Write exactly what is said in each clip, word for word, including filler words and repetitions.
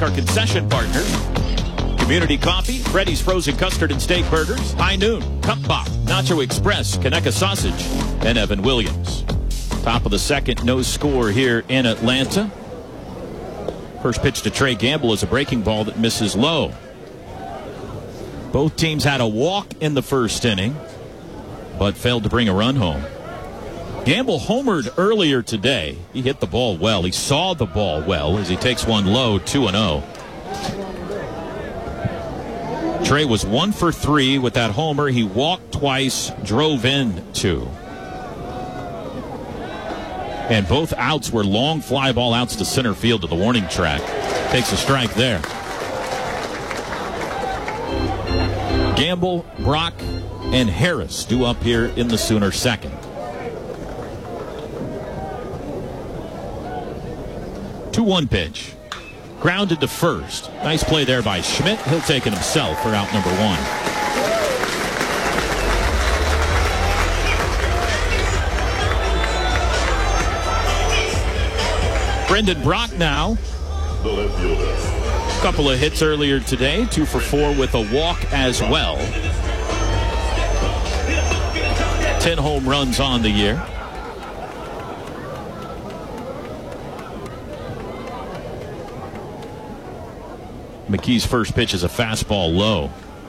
Our concession partners: Community Coffee, Freddy's Frozen Custard and Steak Burgers, High Noon, Cupbach, Nacho Express, Conecuh Sausage, and Evan Williams. Top of the second, no score here in Atlanta. First pitch to Trey Gamble is a breaking ball that misses low. Both teams had a walk in the first inning, but failed to bring a run home. Gamble homered earlier today. He hit the ball well. He saw the ball well as he takes one low, two and oh. Trey was one for three with that homer. He walked twice, drove in two. And both outs were long fly ball outs to center field to the warning track. Takes a strike there. Gamble, Brock, and Harris due up here in the Sooner second. two one pitch. Grounded to first. Nice play there by Schmidt. He'll take it himself for out number one. Brendan Brock now. A couple of hits earlier today. Two for four with a walk as well. Ten home runs on the year. McKee's first pitch is a fastball low.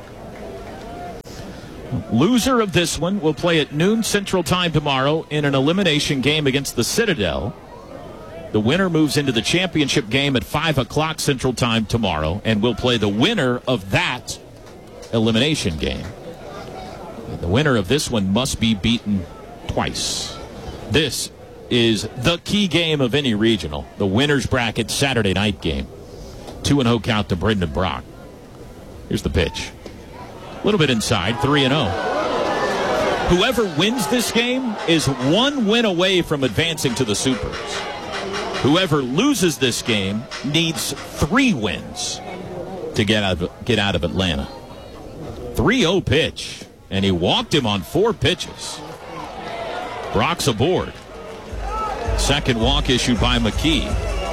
Loser of this one will play at noon Central Time tomorrow in an elimination game against the Citadel. The winner moves into the championship game at five o'clock Central Time tomorrow, and will play the winner of that elimination game. The winner of this one must be beaten twice. This is the key game of any regional, the winner's bracket Saturday night game. two and oh count to Brendan Brock. Here's the pitch. A little bit inside, three and oh. Whoever wins this game is one win away from advancing to the Supers. Whoever loses this game needs three wins to get out of, get out of Atlanta. three oh pitch, and he walked him on four pitches. Brock's aboard. Second walk issued by McKee.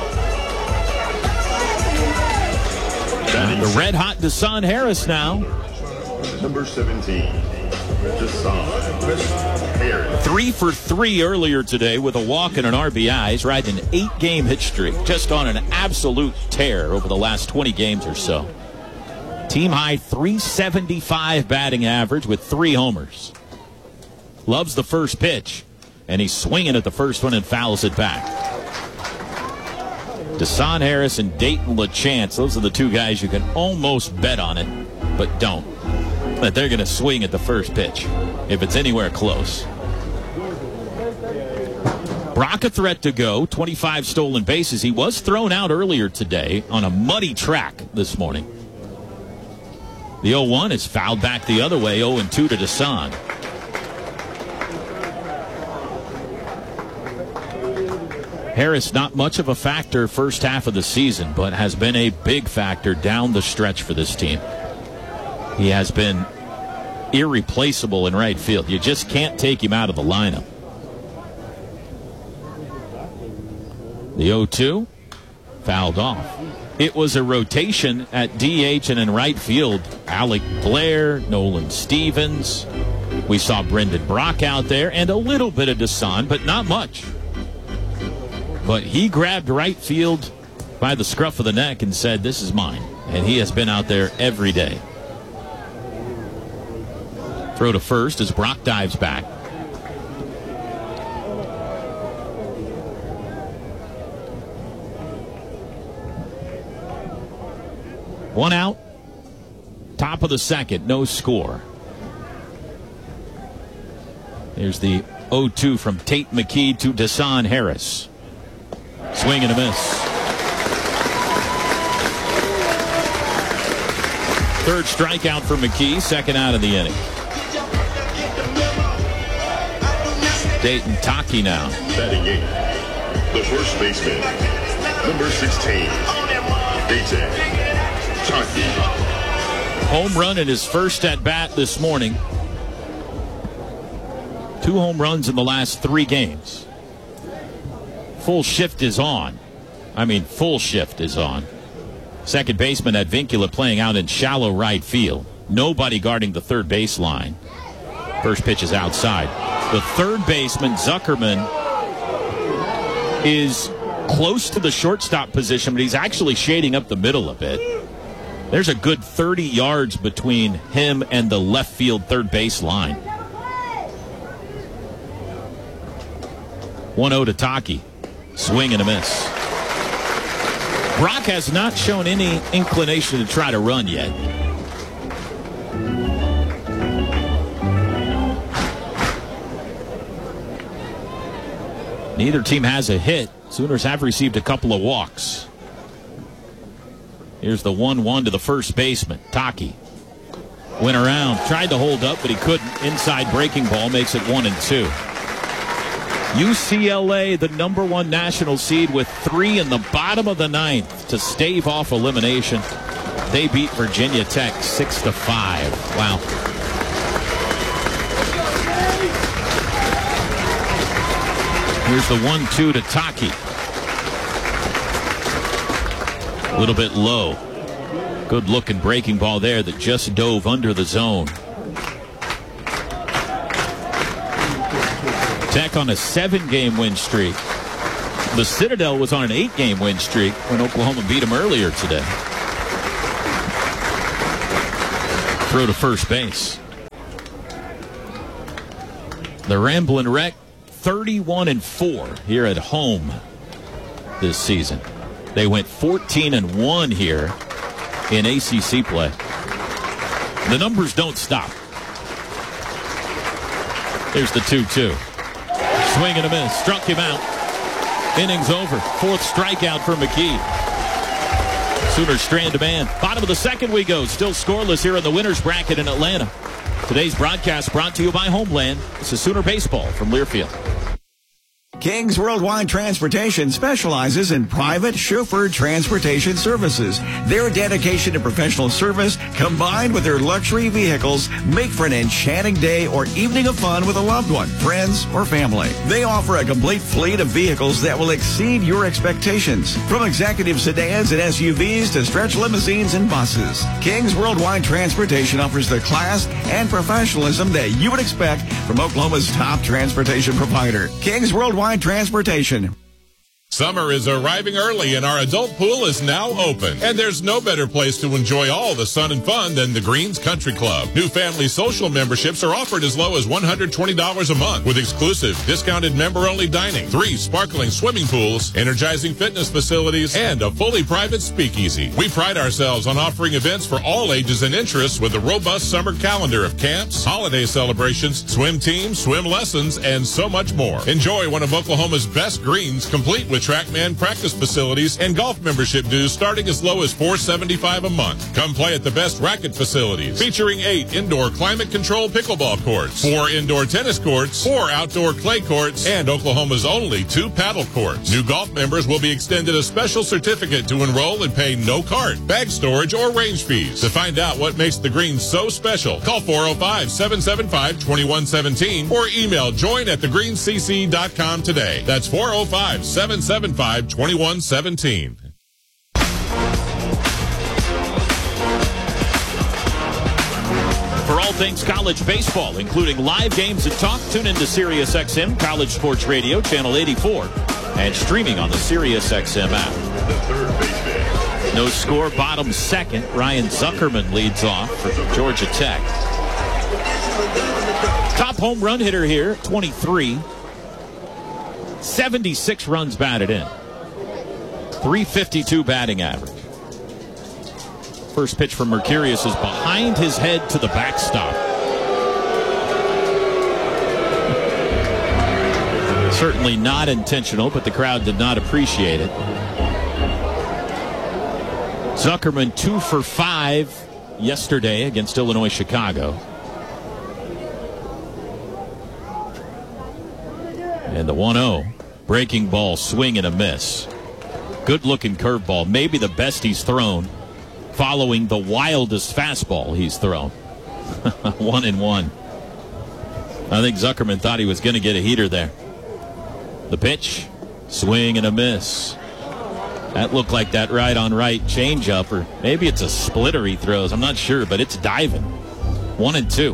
The red-hot Desan Harris now. Number seventeen, Desan Harris. Three for three earlier today with a walk and an R B I. He's riding an eight-game hit streak, just on an absolute tear over the last twenty games or so. Team high three seventy-five batting average with three homers. Loves the first pitch, and he's swinging at the first one and fouls it back. Desan Harris and Dayton LaChance, those are the two guys you can almost bet on it, but don't. That they're going to swing at the first pitch if it's anywhere close. Brock a threat to go, twenty-five stolen bases. He was thrown out earlier today on a muddy track this morning. The oh one is fouled back the other way, oh and two to Desan. Harris not much of a factor first half of the season, but has been a big factor down the stretch for this team. He has been irreplaceable in right field. You just can't take him out of the lineup. The oh two fouled off. It was a rotation at D H and in right field. Alec Blair, Nolan Stevens. We saw Brendan Brock out there and a little bit of Desan, but not much. But he grabbed right field by the scruff of the neck and said, "This is mine." And he has been out there every day. Throw to first as Brock dives back. One out. Top of the second, no score. Here's the oh two from Tate McKee to Desan Harris. Swing and a miss. Third strikeout for McKee, second out of the inning. Dayton Taki now. Batting eight, the first baseman, number sixteen, Dayton Taki. Home run in his first at bat this morning. Two home runs in the last three games. Full shift is on. I mean, full shift is on. Second baseman Advincula playing out in shallow right field. Nobody guarding the third base line. First pitch is outside. The third baseman, Zuckerman, is close to the shortstop position, but he's actually shading up the middle a bit. There's a good thirty yards between him and the left field third base line. one oh to Taki. Swing and a miss. Brock has not shown any inclination to try to run yet. Neither team has a hit. Sooners have received a couple of walks. Here's the one one to the first baseman, Taki. Went around, tried to hold up, but he couldn't. Inside breaking ball makes it one and two. U C L A, the number one national seed, with three in the bottom of the ninth to stave off elimination. They beat Virginia Tech six to five. Wow. Here's the one two to Taki. A little bit low. Good looking breaking ball there that just dove under the zone. Tech on a seven-game win streak. The Citadel was on an eight-game win streak when Oklahoma beat them earlier today. Throw to first base. The Ramblin' Wreck, thirty-one and four here at home this season. They went fourteen and one here in A C C play. The numbers don't stop. Here's the two two. Swing and a miss. Struck him out. Innings over. Fourth strikeout for McKee. Sooners strand a man. Bottom of the second we go. Still scoreless here in the winner's bracket in Atlanta. Today's broadcast brought to you by Homeland. This is Sooner Baseball from Learfield. Kings Worldwide Transportation specializes in private chauffeur transportation services. Their dedication to professional service, combined with their luxury vehicles, make for an enchanting day or evening of fun with a loved one, friends, or family. They offer a complete fleet of vehicles that will exceed your expectations, from executive sedans and S U Vs to stretch limousines and buses. Kings Worldwide Transportation offers the class and professionalism that you would expect from Oklahoma's top transportation provider. Kings Worldwide Transportation. Summer is arriving early and our adult pool is now open. And there's no better place to enjoy all the sun and fun than the Greens Country Club. New family social memberships are offered as low as one hundred twenty dollars a month with exclusive discounted member-only dining, three sparkling swimming pools, energizing fitness facilities, and a fully private speakeasy. We pride ourselves on offering events for all ages and interests with a robust summer calendar of camps, holiday celebrations, swim teams, swim lessons, and so much more. Enjoy one of Oklahoma's best greens, complete with TrackMan practice facilities and golf membership dues starting as low as four hundred seventy-five dollars a month. Come play at the best racket facilities, featuring eight indoor climate-controlled pickleball courts, four indoor tennis courts, four outdoor clay courts, and Oklahoma's only two paddle courts. New golf members will be extended a special certificate to enroll and pay no cart, bag storage, or range fees. To find out what makes the Greens so special, call four oh five, seven seven five, two one one seven or email join at the greens c c dot com today. That's four oh five, seven seven five, two one one seven. For all things college baseball, including live games and talk, tune into Sirius X M College Sports Radio, channel eighty-four, and streaming on the Sirius X M app. The third baseman. No score, bottom second. Ryan Zuckerman leads off for Georgia Tech. Top home run hitter here, twenty-three. seventy-six runs batted in. three fifty-two batting average. First pitch from Mercurius is behind his head to the backstop. Certainly not intentional, but the crowd did not appreciate it. Zuckerman two for five yesterday against Illinois Chicago. And the one oh, breaking ball, swing and a miss. Good-looking curveball, maybe the best he's thrown, following the wildest fastball he's thrown. One and one. I think Zuckerman thought he was going to get a heater there. The pitch, swing and a miss. That looked like that right on right changeup, or maybe it's a splitter he throws. I'm not sure, but it's diving. One and two.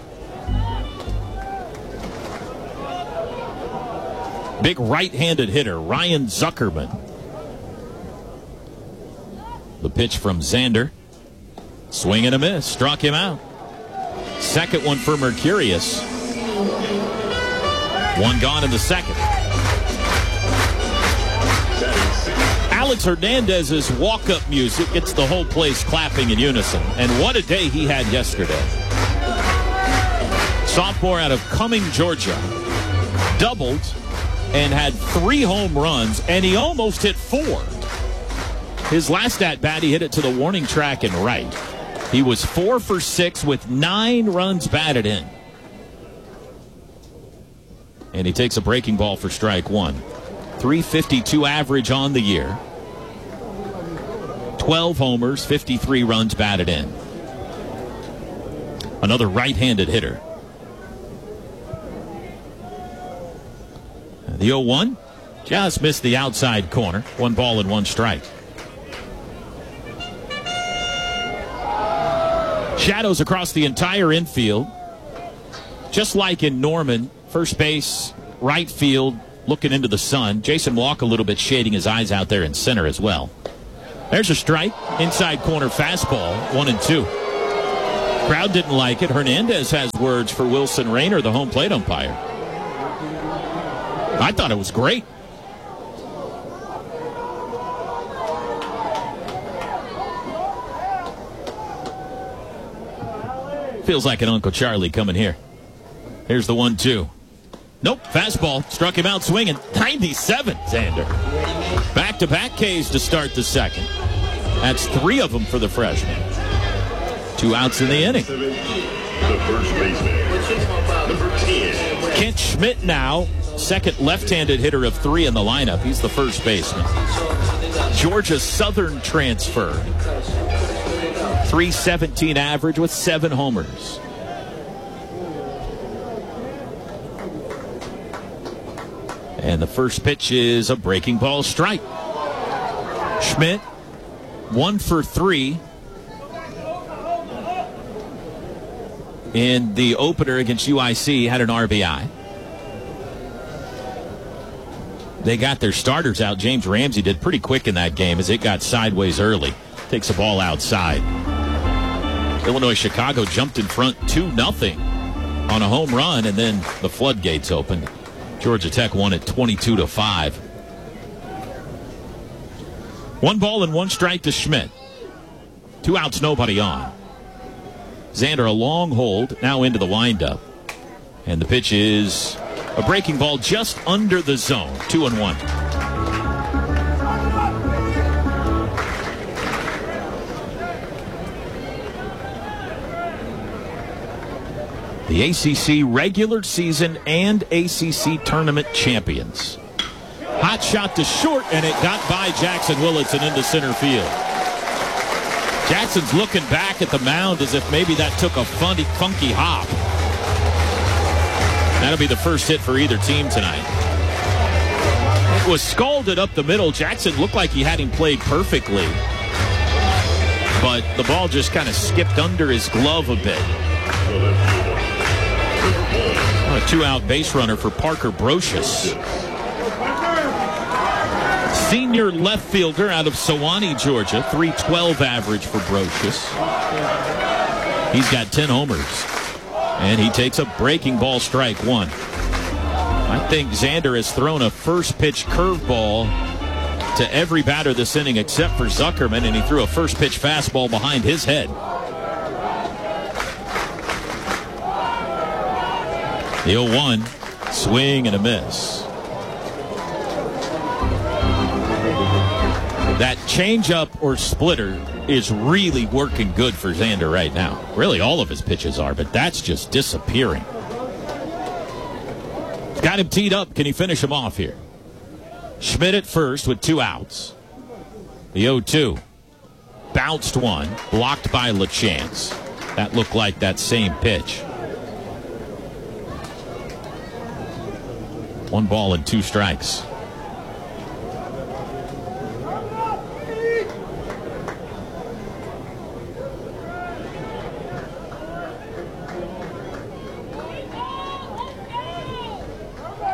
Big right-handed hitter, Ryan Zuckerman. The pitch from Xander. Swing and a miss. Struck him out. Second one for Mercurius. One gone in the second. Alex Hernandez's walk-up music gets the whole place clapping in unison. And what a day he had yesterday. Sophomore out of Cumming, Georgia. Doubled and had three home runs, and he almost hit four. His last at-bat, he hit it to the warning track and right. He was four for six with nine runs batted in. And he takes a breaking ball for strike one. three fifty-two average on the year. twelve homers, fifty-three runs batted in. Another right-handed hitter. The oh one just missed the outside corner. One ball and one strike. Shadows across the entire infield. Just like in Norman, first base, right field, looking into the sun. Jason Walk a little bit shading his eyes out there in center as well. There's a strike. Inside corner fastball. One and two. Crowd didn't like it. Hernandez has words for Wilson Rayner, the home plate umpire. I thought it was great. Feels like an Uncle Charlie coming here. Here's the one two. Nope, fastball. Struck him out swinging. ninety-seven, Xander. Back-to-back Ks to start the second. That's three of them for the freshman. Two outs in the inning. The first baseman, number ten. Kent Schmidt now, second left-handed hitter of three in the lineup. He's the first baseman. Georgia Southern transfer. three seventeen average with seven homers. And the first pitch is a breaking ball strike. Schmidt, one for three in the opener against U I C, had an R B I. They got their starters out. James Ramsey did pretty quick in that game as it got sideways early. Takes the ball outside. Illinois-Chicago jumped in front two nothing on a home run, and then the floodgates opened. Georgia Tech won it twenty-two to five. One ball and one strike to Schmidt. Two outs, nobody on. Xander, a long hold, now into the windup. And the pitch is a breaking ball just under the zone. Two and one. The A C C regular season and A C C tournament champions. Hot shot to short, and it got by Jackson Willits and into center field. Jackson's looking back at the mound as if maybe that took a funny, funky hop. That'll be the first hit for either team tonight. It was scalded up the middle. Jackson looked like he had him played perfectly, but the ball just kind of skipped under his glove a bit. A two-out base runner for Parker Brocious. Senior left fielder out of Sewanee, Georgia. three twelve average for Brocious. He's got ten homers. And he takes a breaking ball strike one. I think Xander has thrown a first pitch curveball to every batter this inning except for Zuckerman, and he threw a first pitch fastball behind his head. The oh one, swing and a miss. That changeup or splitter is really working good for Xander right now. Really, all of his pitches are, but that's just disappearing. Got him teed up. Can he finish him off here? Schmidt at first with two outs. The oh two. Bounced one. Blocked by LaChance. That looked like that same pitch. One ball and two strikes.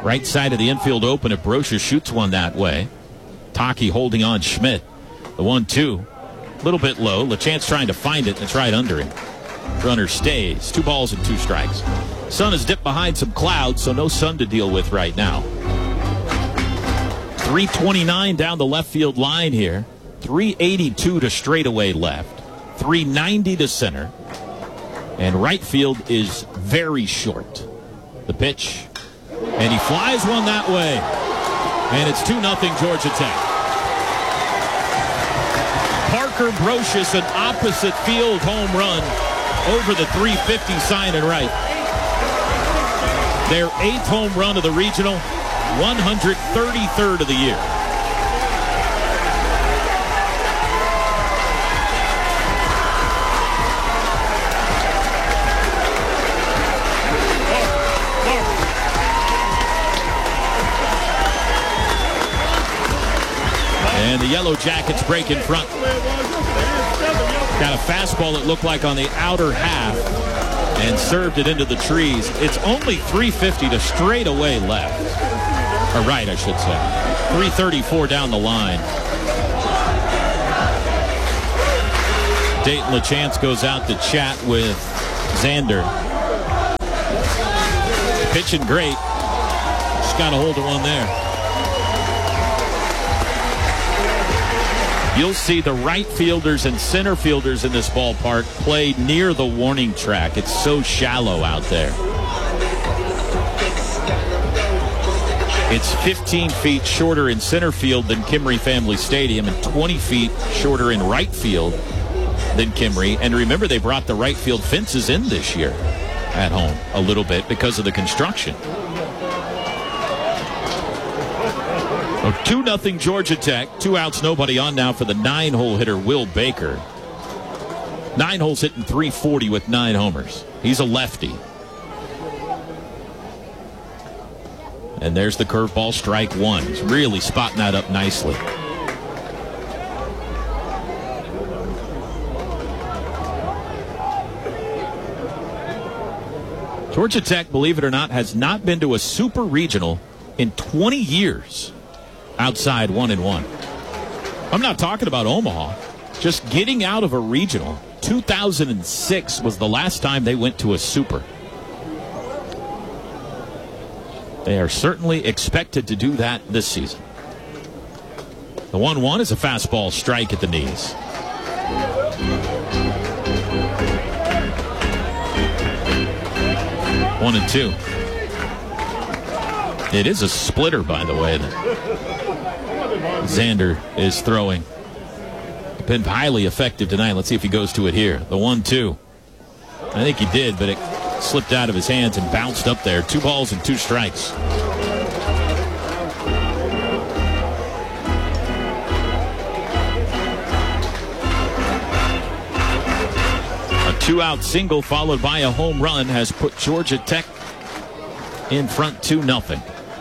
Right side of the infield open if Brocious shoots one that way. Taki holding on Schmidt. The one two. A little bit low. LeChance trying to find it, and it's right under him. Runner stays. Two balls and two strikes. Sun is dipped behind some clouds, so no sun to deal with right now. three twenty-nine down the left field line here. three eighty-two to straightaway left. three ninety to center. And right field is very short. The pitch. And he flies one that way. And it's two nothing Georgia Tech. Parker Brocious, an opposite field home run over the three fifty sign and right. Their eighth home run of the regional, one hundred thirty-third of the year. And the Yellow Jackets break in front. Got a fastball that looked like on the outer half and served it into the trees. It's only three fifty to straightaway left. Or right, I should say. three thirty-four down the line. Dayton LeChance goes out to chat with Xander. Pitching great. Just got a hold of one there. You'll see the right fielders and center fielders in this ballpark play near the warning track. It's so shallow out there. It's fifteen feet shorter in center field than Kimry Family Stadium and twenty feet shorter in right field than Kimry. And remember, they brought the right field fences in this year at home a little bit because of the construction. two nothing Georgia Tech. Two outs, nobody on now for the nine-hole hitter, Will Baker. Nine holes hitting three forty with nine homers. He's a lefty. And there's the curveball, strike one. He's really spotting that up nicely. Georgia Tech, believe it or not, has not been to a super regional in twenty years. Outside one and one. I'm not talking about Omaha. Just getting out of a regional. two thousand six was the last time they went to a super. They are certainly expected to do that this season. The one one is a fastball strike at the knees. One and two. It is a splitter, by the way, that Xander is throwing. Been highly effective tonight. Let's see if he goes to it here. The one two. I think he did, but it slipped out of his hands and bounced up there. Two balls and two strikes. A two-out single followed by a home run has put Georgia Tech in front two nothing.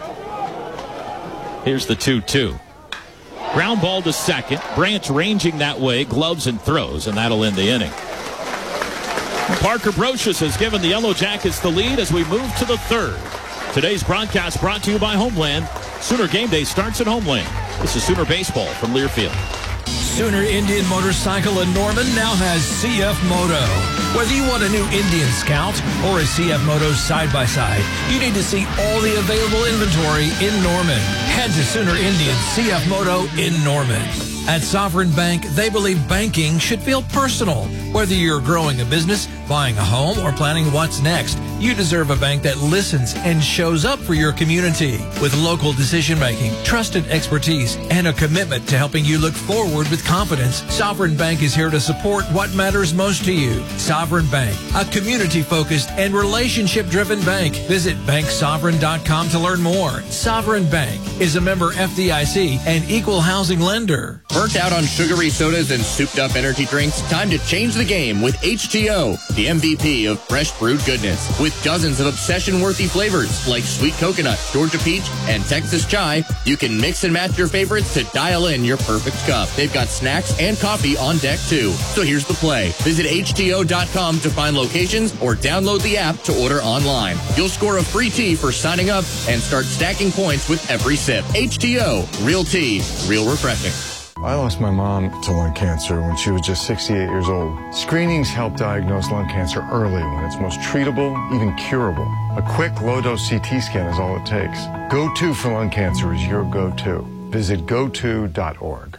Here's the two two. Ground ball to second. Branch ranging that way. Gloves and throws, and that'll end the inning. Parker Brocious has given the Yellow Jackets the lead as we move to the third. Today's broadcast brought to you by Homeland. Sooner Game Day starts at Homeland. This is Sooner Baseball from Learfield. Sooner Indian Motorcycle in Norman now has C F Moto. Whether you want a new Indian Scout or a C F Moto side-by-side, you need to see all the available inventory in Norman. Head to Sooner Indian C F Moto in Norman. At Sovereign Bank, they believe banking should feel personal. Whether you're growing a business, buying a home, or planning what's next, you deserve a bank that listens and shows up for your community. With local decision-making, trusted expertise, and a commitment to helping you look forward with confidence, Sovereign Bank is here to support what matters most to you. Sovereign Bank, a community-focused and relationship-driven bank. Visit bank sovereign dot com to learn more. Sovereign Bank is a member F D I C and equal housing lender. Burnt out on sugary sodas and souped-up energy drinks? Time to change the game with H two O, the M V P of fresh brewed goodness. With dozens of obsession-worthy flavors like sweet coconut, Georgia peach, and Texas chai, you can mix and match your favorites to dial in your perfect cup. They've got snacks and coffee on deck, too. So here's the play. Visit H T O dot com to find locations or download the app to order online. You'll score a free tea for signing up and start stacking points with every sip. H T O, real tea, real refreshing. I lost my mom to lung cancer when she was just sixty-eight years old. Screenings help diagnose lung cancer early when it's most treatable, even curable. A quick low-dose C T scan is all it takes. Go to for lung cancer is your go-to. Visit go to dot org.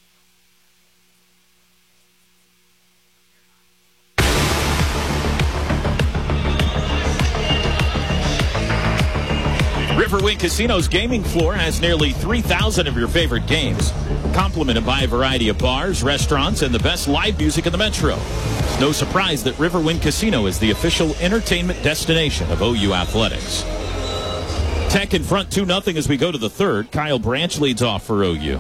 Riverwind Casino's gaming floor has nearly three thousand of your favorite games, complemented by a variety of bars, restaurants, and the best live music in the metro. It's no surprise that Riverwind Casino is the official entertainment destination of O U Athletics. Tech in front two nothing as we go to the third. Kyle Branch leads off for O U.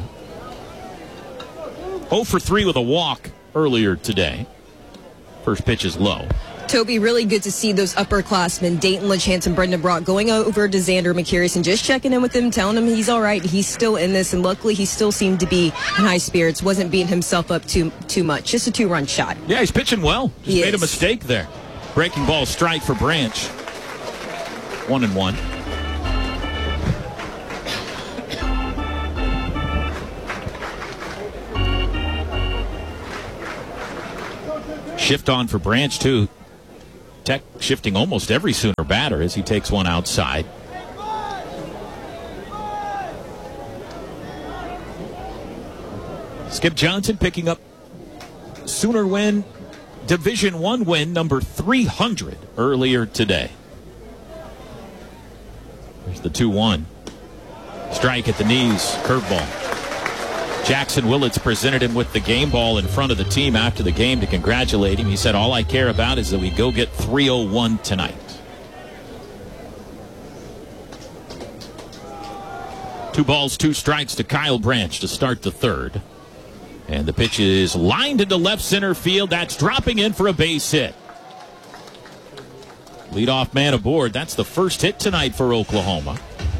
oh for three with a walk earlier today. First pitch is low. Toby, really good to see those upperclassmen, Dayton LaChance and Brendan Brock, going over to Xander McCurious and just checking in with him, telling him he's all right. He's still in this, and luckily he still seemed to be in high spirits, wasn't beating himself up too too much. Just a two-run shot. Yeah, he's pitching well. Just He made is. a mistake there. Breaking ball strike for Branch. One and one. Shift on for Branch, too. Tech shifting almost every Sooner batter as he takes one outside. Skip Johnson picking up Sooner win, Division One win number three hundred earlier today. There's the two one. Strike at the knees, curveball. Jackson Willits presented him with the game ball in front of the team after the game to congratulate him. He said, all I care about is that we go get three oh one tonight. Two balls, two strikes to Kyle Branch to start the third. And the pitch is lined into left center field. That's dropping in for a base hit. Leadoff man aboard. That's the first hit tonight for Oklahoma.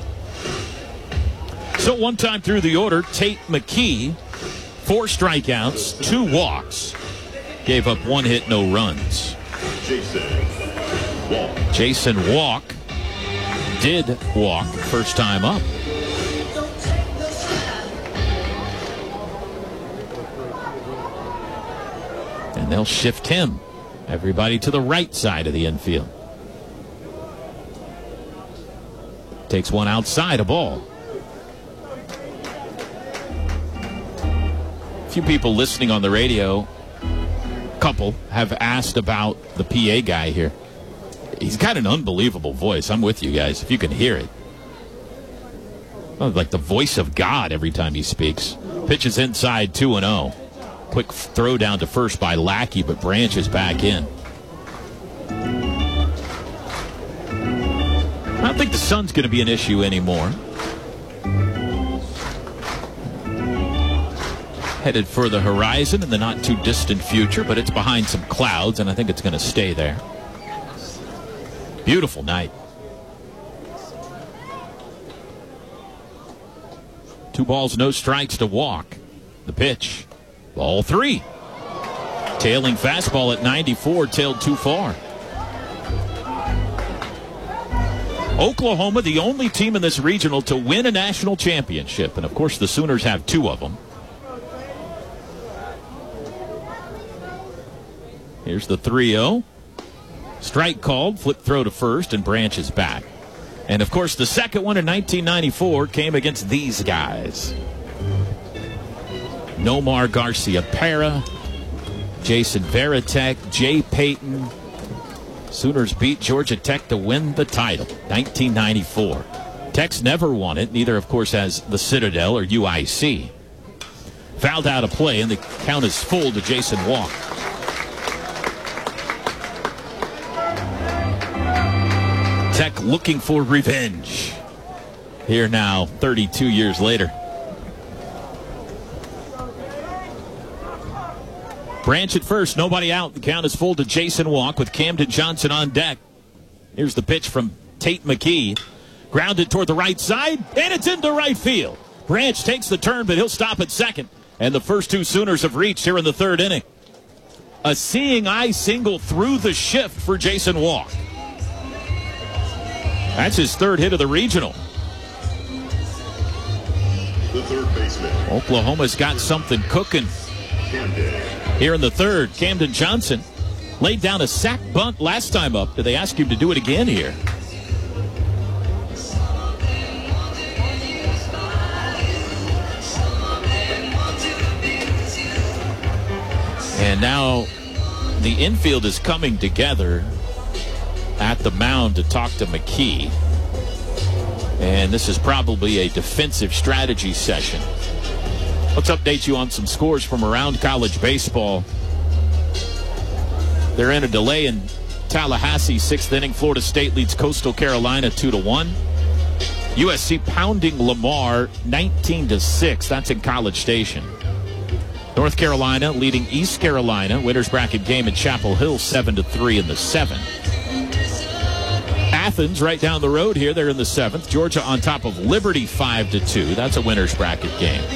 So one time through the order, Tate McKee, four strikeouts, two walks, gave up one hit, no runs. Jason Walk. Jason Walk did walk first time up. And they'll shift him. Everybody to the right side of the infield. Takes one outside, a ball. Few people listening on the radio, couple, have asked about the P A guy here. He's got an unbelievable voice. I'm with you guys, if you can hear it. Oh, like the voice of God every time he speaks. Pitches inside, two and oh. Quick throw down to first by Lackey, but Branch is back in. I don't think the sun's going to be an issue anymore. Headed for the horizon in the not-too-distant future, but it's behind some clouds, and I think it's going to stay there. Beautiful night. Two balls, no strikes to walk. The pitch. Ball three. Tailing fastball at ninety-four, tailed too far. Oklahoma, the only team in this regional to win a national championship, and of course the Sooners have two of them. Here's the three oh. Strike called, flip throw to first, and Branch is back. And, of course, the second one in nineteen ninety-four came against these guys. Nomar Garcia-Para, Jason Varitek, Jay Payton. Sooners beat Georgia Tech to win the title, nineteen ninety-four. Tech's never won it, neither, of course, has the Citadel or U I C. Fouled out of play, and the count is full to Jason Walk. Tech looking for revenge. Here now, thirty-two years later. Branch at first, nobody out. The count is full to Jason Walk with Camden Johnson on deck. Here's the pitch from Tate McKee. Grounded toward the right side, and it's into right field. Branch takes the turn, but he'll stop at second. And the first two Sooners have reached here in the third inning. A seeing eye single through the shift for Jason Walk. That's his third hit of the regional. The third baseman. Oklahoma's got something cooking. Here in the third, Camden Johnson laid down a sac bunt last time up. Did they ask him to do it again here? And now the infield is coming together at the mound to talk to McKee. And this is probably a defensive strategy session. Let's update you on some scores from around college baseball. They're in a delay in Tallahassee, sixth inning. Florida State leads Coastal Carolina two to one. U S C pounding Lamar nineteen to six. That's in College Station. North Carolina leading East Carolina. Winners bracket game at Chapel Hill seven to three in the seventh. Athens right down the road here. They're in the seventh. Georgia on top of Liberty five to two. That's a winners bracket game.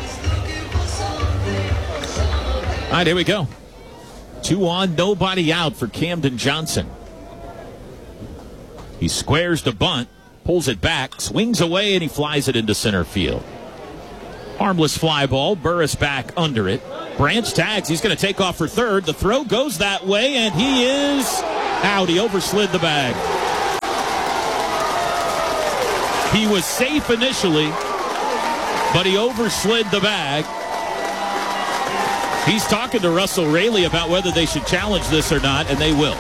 All right, here we go. Two on, nobody out for Camden Johnson. He squares the bunt, pulls it back, swings away, and he flies it into center field. Harmless fly ball. Burris back under it. Branch tags. He's going to take off for third. The throw goes that way, and he is out. He overslid the bag. He was safe initially, but he overslid the bag. He's talking to Russell Raley about whether they should challenge this or not, and they will.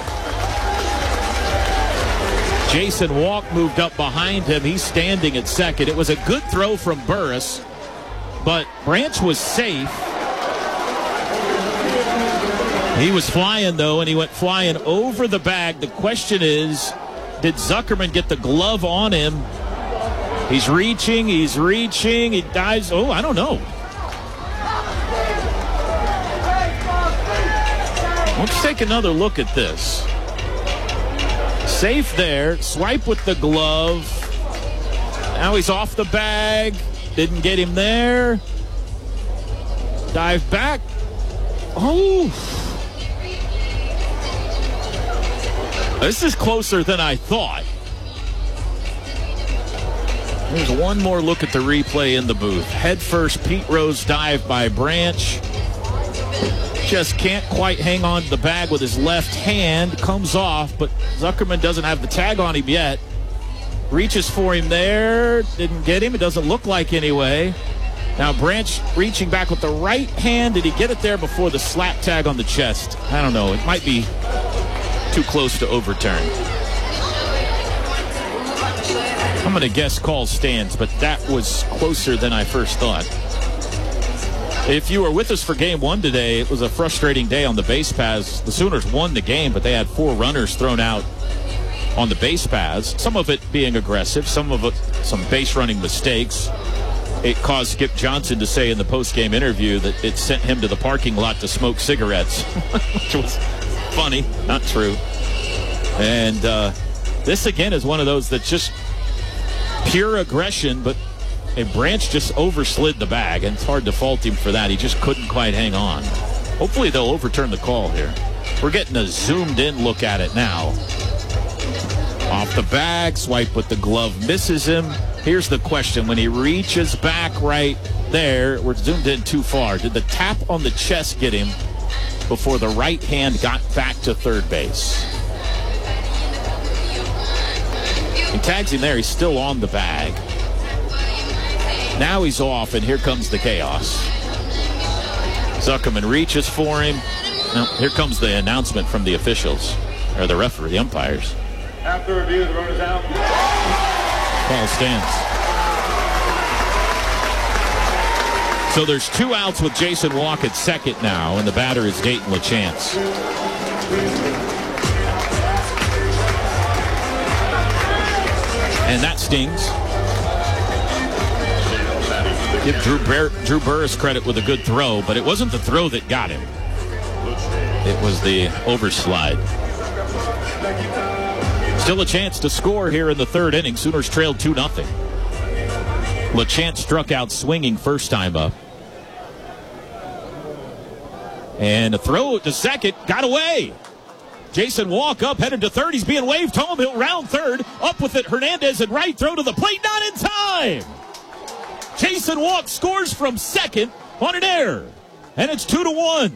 Jason Walk moved up behind him. He's standing at second. It was a good throw from Burris, but Branch was safe. He was flying, though, and he went flying over the bag. The question is, did Zuckerman get the glove on him? He's reaching, he's reaching, he dives. Oh, I don't know. Let's take another look at this. Safe there. Swipe with the glove. Now he's off the bag. Didn't get him there. Dive back. Oh. This is closer than I thought. There's one more look at the replay in the booth. Head first, Pete Rose dive by Branch. Just can't quite hang on to the bag with his left hand. Comes off, but Zuckerman doesn't have the tag on him yet. Reaches for him there. Didn't get him. It doesn't look like anyway. Now Branch reaching back with the right hand. Did he get it there before the slap tag on the chest? I don't know. It might be too close to overturn. I'm going to guess call stands, but that was closer than I first thought. If you were with us for game one today, it was a frustrating day on the base paths. The Sooners won the game, but they had four runners thrown out on the base paths. Some of it being aggressive, some of it some base running mistakes. It caused Skip Johnson to say in the post-game interview that it sent him to the parking lot to smoke cigarettes, which was funny, not true. And uh, this, again, is one of those that's just pure aggression, but a Branch just overslid the bag, and it's hard to fault him for that. He just couldn't quite hang on. Hopefully they'll overturn the call here. We're getting a zoomed-in look at it now. Off the bag, swipe with the glove, misses him. Here's the question. When he reaches back right there, we're zoomed in too far. Did the tap on the chest get him before the right hand got back to third base? He tags him there. He's still on the bag. Now he's off, and here comes the chaos. Zuckerman reaches for him. Now, here comes the announcement from the officials, or the referee, the umpires. After review, the runner's out. Call stands. So there's two outs with Jason Walk at second now, and the batter is Dayton LaChance. And that stings. Give Drew, Bur- Drew Burris credit with a good throw, but it wasn't the throw that got him. It was the overslide. Still a chance to score here in the third inning. Sooners trailed two nothing. LaChance struck out swinging first time up. And a throw to second. Got away. Jason Walk up, headed to third. He's being waved home. He'll round third. Up with it, Hernandez in right. Throw to the plate. Not in time. Jason Walk scores from second on an error. And it's two to one.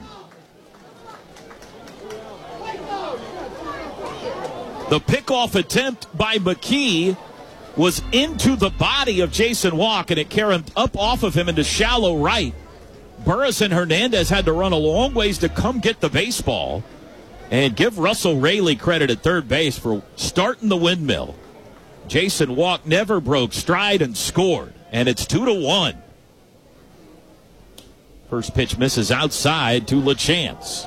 The pickoff attempt by McKee was into the body of Jason Walk, and it carried up off of him into shallow right. Burris and Hernandez had to run a long ways to come get the baseball. And give Russell Raley credit at third base for starting the windmill. Jason Walk never broke stride and scored, and it's two to one. First pitch misses outside to LaChance.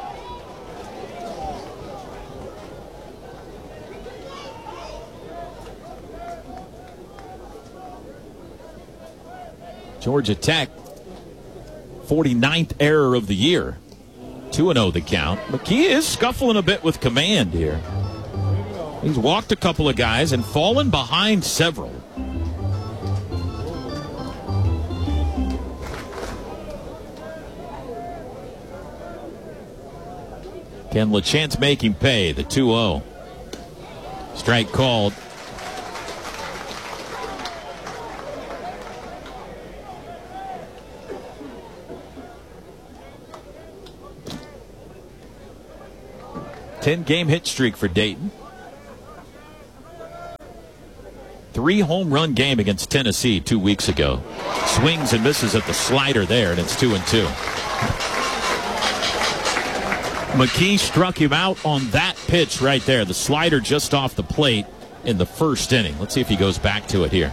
Georgia Tech, forty-ninth error of the year. two and oh the count. McKee is scuffling a bit with command here. He's walked a couple of guys and fallen behind several. Can LaChance make him pay? The two oh. Strike called. ten-game hit streak for Dayton. Three home run game against Tennessee two weeks ago. Swings and misses at the slider there, and it's two and two. McKee struck him out on that pitch right there. The slider just off the plate in the first inning. Let's see if he goes back to it here.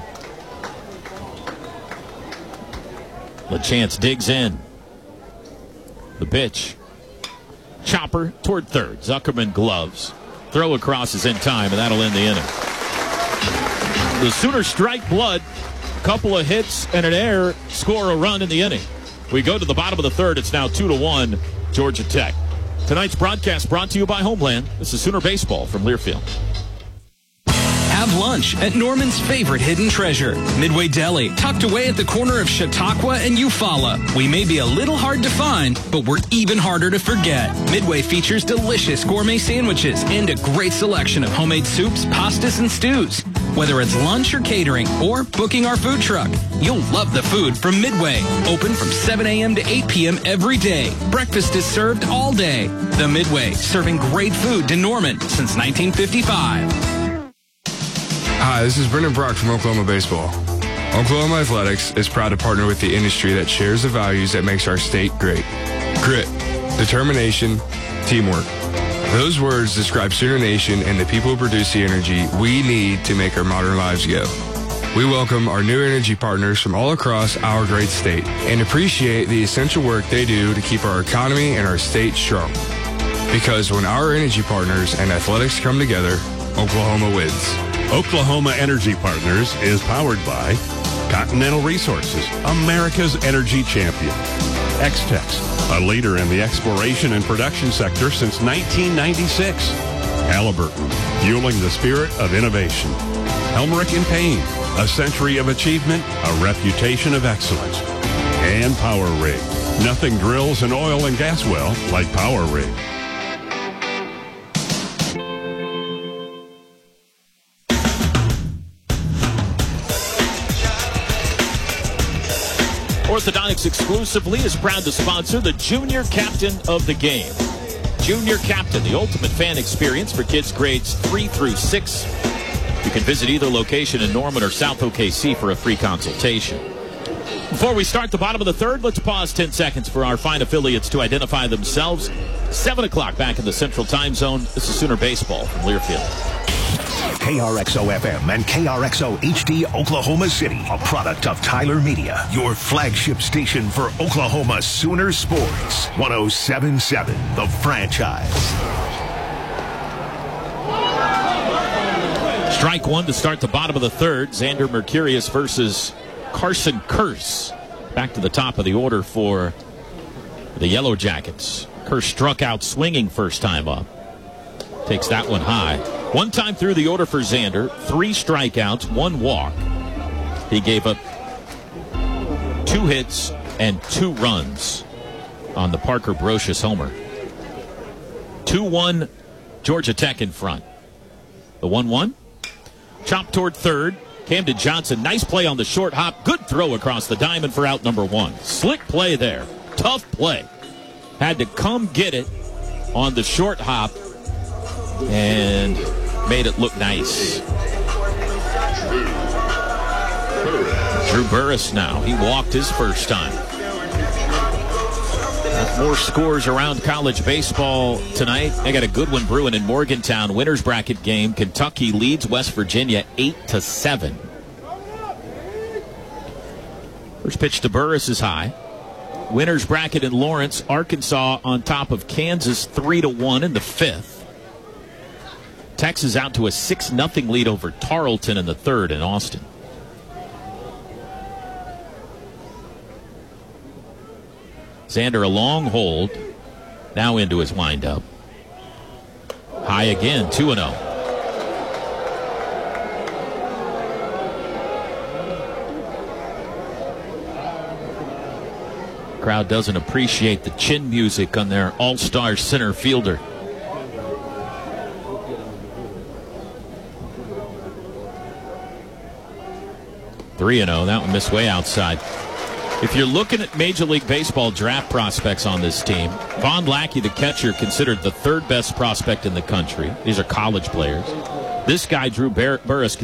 LaChance digs in. The pitch. Chopper toward third. Zuckerman gloves. Throw across is in time, and that'll end the inning. The Sooners strike blood. Couple of hits and an error. Score a run in the inning. We go to the bottom of the third. It's now two to one, Georgia Tech. Tonight's broadcast brought to you by Homeland. This is Sooner Baseball from Learfield. Have lunch at Norman's favorite hidden treasure, Midway Deli, tucked away at the corner of Chautauqua and Eufaula. We may be a little hard to find, but we're even harder to forget. Midway features delicious gourmet sandwiches and a great selection of homemade soups, pastas, and stews. Whether it's lunch or catering or booking our food truck, you'll love the food from Midway. Open from seven a.m. to eight p.m. every day. Breakfast is served all day. The Midway, serving great food to Norman since nineteen fifty-five. Hi, this is Brendan Brock from Oklahoma Baseball. Oklahoma Athletics is proud to partner with the industry that shares the values that makes our state great. Grit, determination, teamwork. Those words describe Sooner Nation and the people who produce the energy we need to make our modern lives go. We welcome our new energy partners from all across our great state and appreciate the essential work they do to keep our economy and our state strong. Because when our energy partners and athletics come together, Oklahoma wins. Oklahoma Energy Partners is powered by Continental Resources, America's energy champion. X-Tex, a leader in the exploration and production sector since nineteen ninety-six. Halliburton, fueling the spirit of innovation. Helmerich and Payne, a century of achievement, a reputation of excellence. And Power Rig, nothing drills an oil and gas well like Power Rig. Orthodontics exclusively is proud to sponsor the Junior Captain of the Game. Junior Captain, the ultimate fan experience for kids grades three through six. You can visit either location in Norman or South O K C for a free consultation. Before we start the bottom of the third, let's pause ten seconds for our fine affiliates to identify themselves. seven o'clock back in the Central Time Zone. This is Sooner Baseball from Learfield. K R X O F M and K R X O H D Oklahoma City, a product of Tyler Media, your flagship station for Oklahoma Sooner sports. one oh seven point seven, The Franchise. Strike one to start the bottom of the third. Xander Mercurius versus Carson Curse. Back to the top of the order for the Yellow Jackets. Kerr struck out swinging first time up. Takes that one high. One time through the order for Xander. Three strikeouts, one walk. He gave up two hits and two runs on the Parker Brocious homer. two one Georgia Tech in front. The one one. Chop toward third. Camden Johnson, nice play on the short hop. Good throw across the diamond for out number one. Slick play there. Tough play. Had to come get it on the short hop and made it look nice. Drew Burress now. He walked his first time. More scores around college baseball tonight. They got a good one brewing in Morgantown. Winners bracket game. Kentucky leads West Virginia eight to seven. First pitch to Burress is high. Winners bracket in Lawrence. Arkansas on top of Kansas three to one in the fifth. Texas out to a six nothing lead over Tarleton in the third in Austin. Xander a long hold. Now into his windup. High again, two and oh. Crowd doesn't appreciate the chin music on their all-star center fielder. three and oh. That one missed way outside. If you're looking at Major League Baseball draft prospects on this team, Von Lackey, the catcher, considered the third best prospect in the country. These are college players. This guy, Drew Burress,